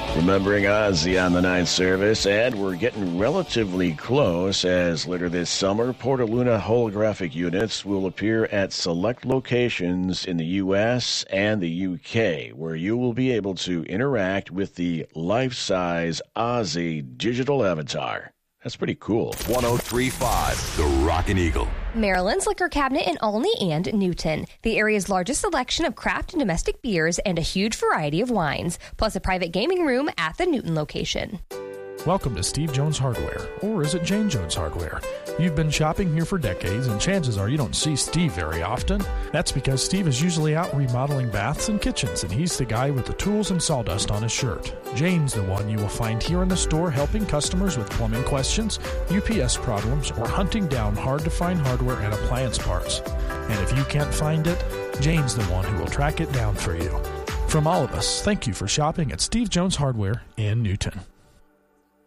Remembering Ozzy on the night service, and we're getting relatively close as later this summer, Portaluna holographic units will appear at select locations in the U.S. and the U.K., where you will be able to interact with the life-size Ozzy digital avatar. That's pretty cool. 103.5, The Rockin' Eagle. Maryland's liquor cabinet in Olney and Newton. The area's largest selection of craft and domestic beers and a huge variety of wines, plus a private gaming room at the Newton location. Welcome to Steve Jones Hardware, or is it Jane Jones Hardware? You've been shopping here for decades, and chances are you don't see Steve very often. That's because Steve is usually out remodeling baths and kitchens, and he's the guy with the tools and sawdust on his shirt. Jane's the one you will find here in the store helping customers with plumbing questions, UPS problems, or hunting down hard-to-find hardware and appliance parts. And if you can't find it, Jane's the one who will track it down for you. From all of us, thank you for shopping at Steve Jones Hardware in Newton.